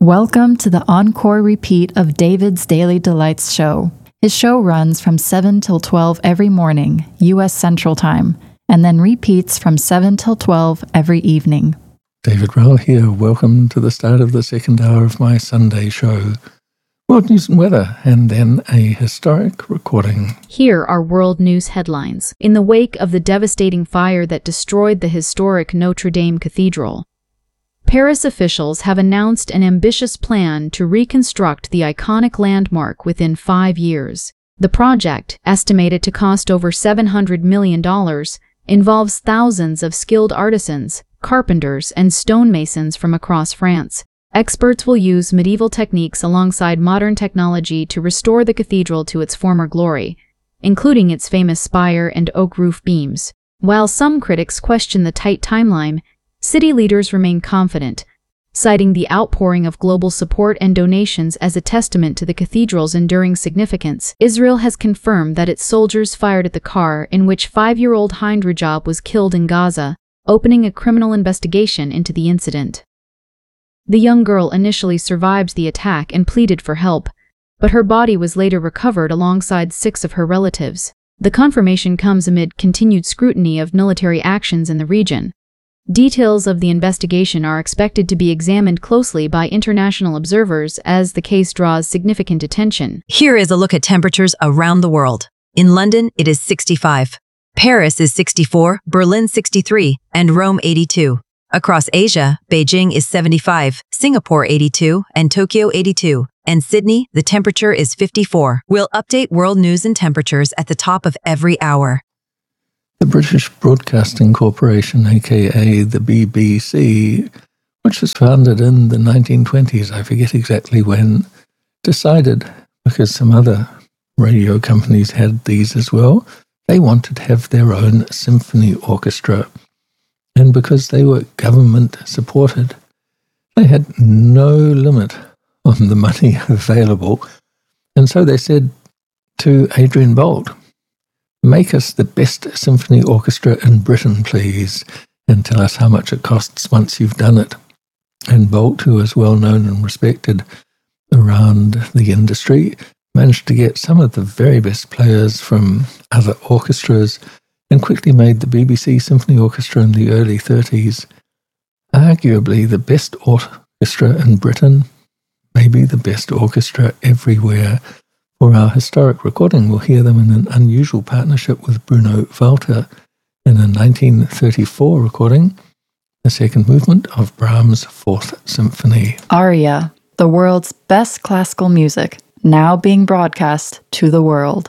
Welcome to the encore repeat of David's Daily Delights show. His show runs from 7 till 12 every morning, U.S. Central Time, and then repeats from 7 till 12 every evening. David Rowell here. Welcome to the start of the second hour of my Sunday show. World news and weather, and then a historic recording. Here are world news headlines. In the wake of the devastating fire that destroyed the historic Notre Dame Cathedral, Paris officials have announced an ambitious plan to reconstruct the iconic landmark within 5 years. The project, estimated to cost over $700 million, involves thousands of skilled artisans, carpenters, and stonemasons from across France. Experts will use medieval techniques alongside modern technology to restore the cathedral to its former glory, including its famous spire and oak roof beams. While some critics question the tight timeline, city leaders remain confident, citing the outpouring of global support and donations as a testament to the cathedral's enduring significance. Israel has confirmed that its soldiers fired at the car in which 5-year-old Hind Rajab was killed in Gaza, opening a criminal investigation into the incident. The young girl initially survived the attack and pleaded for help, but her body was later recovered alongside 6 of her relatives. The confirmation comes amid continued scrutiny of military actions in the region. Details of the investigation are expected to be examined closely by international observers as the case draws significant attention. Here is a look at temperatures around the world. In London, it is 65. Paris is 64, Berlin 63, and Rome 82. Across Asia, Beijing is 75, Singapore 82, and Tokyo 82. And Sydney, the temperature is 54. We'll update world news and temperatures at the top of every hour. The British Broadcasting Corporation, aka the BBC, which was founded in the 1920s, I forget exactly when, decided, because some other radio companies had these as well, they wanted to have their own symphony orchestra. And because they were government supported, they had no limit on the money available. And so they said to Adrian Boult, "Make us the best symphony orchestra in Britain, please, and tell us how much it costs once you've done it." And Boult, who is well known and respected around the industry, managed to get some of the very best players from other orchestras and quickly made the BBC Symphony Orchestra in the early 30s arguably the best orchestra in Britain, maybe the best orchestra everywhere. For our historic recording, we'll hear them in an unusual partnership with Bruno Walter in a 1934 recording, the second movement of Brahms' Fourth Symphony. Aria, the world's best classical music, now being broadcast to the world.